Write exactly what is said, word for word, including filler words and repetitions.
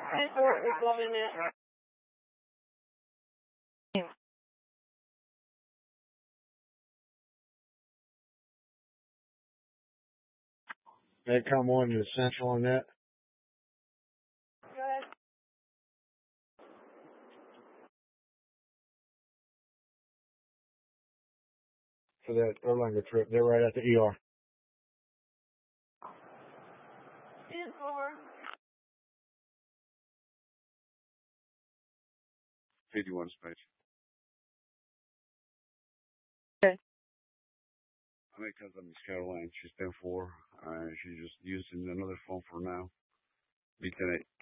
They come on to Central on that. For that Erlanger trip. They're right at the E R. fifty-one space. Okay. I mean, because I'm Miss Caroline. She's ten four. Uh, she's just using another phone for now. B ten eight.